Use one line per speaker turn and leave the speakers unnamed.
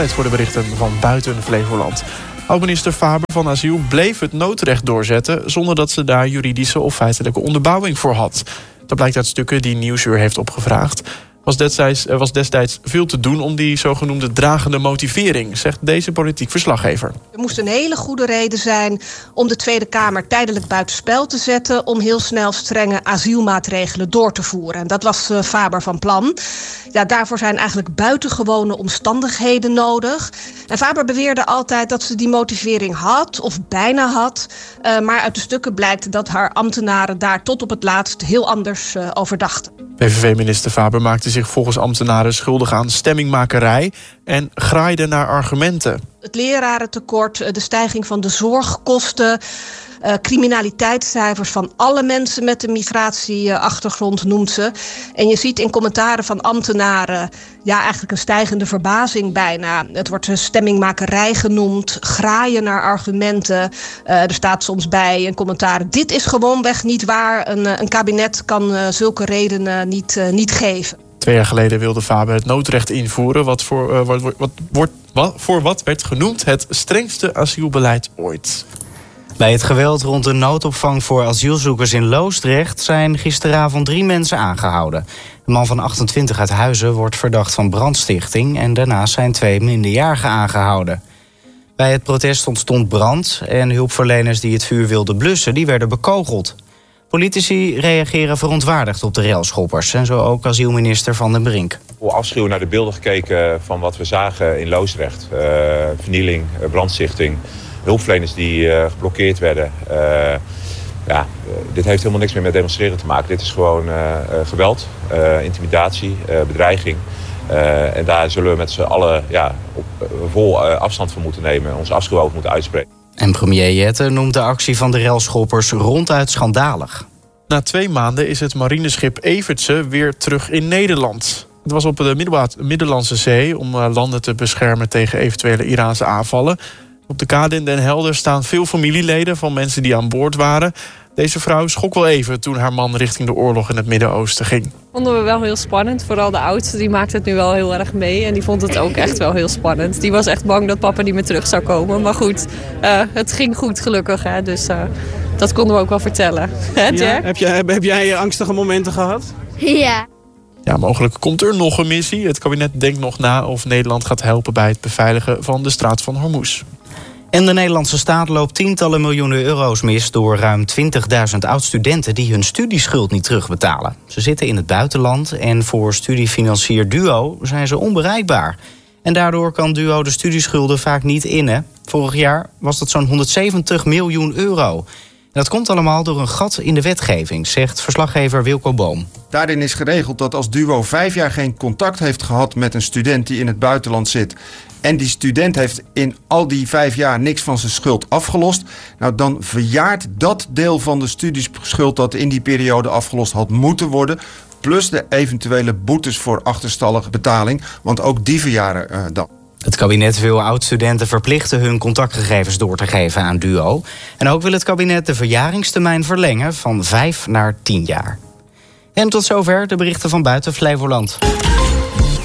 Tijd voor de berichten van buiten Flevoland. Oud-minister Faber van Asiel bleef het noodrecht doorzetten zonder dat ze daar juridische of feitelijke onderbouwing voor had. Dat blijkt uit stukken die Nieuwsuur heeft opgevraagd. Was destijds veel te doen om die zogenoemde dragende motivering, zegt deze politiek verslaggever.
Er moest een hele goede reden zijn om de Tweede Kamer tijdelijk buitenspel te zetten om heel snel strenge asielmaatregelen door te voeren. En dat was Faber van plan. Ja, daarvoor zijn eigenlijk buitengewone omstandigheden nodig. En Faber beweerde altijd dat ze die motivering had of bijna had. Maar uit de stukken blijkt dat haar ambtenaren daar tot op het laatst heel anders over dachten.
PVV-minister Faber maakte zich volgens ambtenaren schuldig aan stemmingmakerij en graaide naar argumenten.
Het lerarentekort, de stijging van de zorgkosten, criminaliteitscijfers van alle mensen met een migratieachtergrond noemt ze. En je ziet in commentaren van ambtenaren eigenlijk een stijgende verbazing bijna. Het wordt stemmingmakerij genoemd, graaien naar argumenten. Er staat soms bij in commentaren: dit is gewoonweg niet waar. Een kabinet kan zulke redenen niet geven.
2 jaar geleden wilde Faber het noodrecht invoeren, voor wat werd genoemd het strengste asielbeleid ooit.
Bij het geweld rond de noodopvang voor asielzoekers in Loosdrecht zijn gisteravond 3 mensen aangehouden. Een man van 28 uit Huizen wordt verdacht van brandstichting en daarnaast zijn 2 minderjarigen aangehouden. Bij het protest ontstond brand en hulpverleners die het vuur wilden blussen, die werden bekogeld. Politici reageren verontwaardigd op de railschoppers en zo ook asielminister Van den Brink.
Vol afschuw naar de beelden gekeken van wat we zagen in Loosdrecht. Vernieling, brandstichting, hulpverleners die geblokkeerd werden. Dit heeft helemaal niks meer met demonstreren te maken. Dit is gewoon geweld, intimidatie, bedreiging. En daar zullen we met z'n allen vol afstand van moeten nemen. Onze afschuw over moeten uitspreken.
En premier Jette noemt de actie van de railschoppers ronduit schandalig.
Na 2 maanden is het marineschip Evertse weer terug in Nederland. Het was op de Middellandse Zee om landen te beschermen tegen eventuele Iraanse aanvallen. Op de kade in Den Helder staan veel familieleden van mensen die aan boord waren. Deze vrouw schrok wel even toen haar man richting de oorlog in het Midden-Oosten ging.
Vonden we wel heel spannend. Vooral de oudste, die maakt het nu wel heel erg mee. En die vond het ook echt wel heel spannend. Die was echt bang dat papa niet meer terug zou komen. Maar goed, het ging goed gelukkig. Hè? Dus dat konden we ook wel vertellen.
Heb jij angstige momenten gehad?
Ja.
Ja, mogelijk komt er nog een missie. Het kabinet denkt nog na of Nederland gaat helpen bij het beveiligen van de straat van Hormuz.
En de Nederlandse staat loopt tientallen miljoenen euro's mis door ruim 20.000 oud-studenten die hun studieschuld niet terugbetalen. Ze zitten in het buitenland en voor studiefinancier DUO zijn ze onbereikbaar. En daardoor kan DUO de studieschulden vaak niet innen. Vorig jaar was dat zo'n 170 miljoen euro. En dat komt allemaal door een gat in de wetgeving, zegt verslaggever Wilco Boom.
Daarin is geregeld dat als DUO 5 jaar geen contact heeft gehad met een student die in het buitenland zit, en die student heeft in al die 5 jaar niks van zijn schuld afgelost, nou dan verjaart dat deel van de studieschuld dat in die periode afgelost had moeten worden, plus de eventuele boetes voor achterstallige betaling, want ook die verjaren dan.
Het kabinet wil oud-studenten verplichten hun contactgegevens door te geven aan DUO. En ook wil het kabinet de verjaringstermijn verlengen van 5 naar 10 jaar. En tot zover de berichten van buiten Flevoland.